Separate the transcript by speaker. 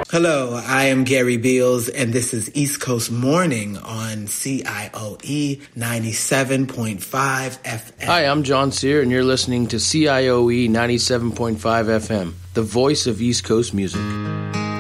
Speaker 1: Hello, I am Gary Beals, and this is East Coast Morning on CIOE 97.5 FM.
Speaker 2: Hi, I'm John Sear, and you're listening to CIOE 97.5 FM, the voice of East Coast music.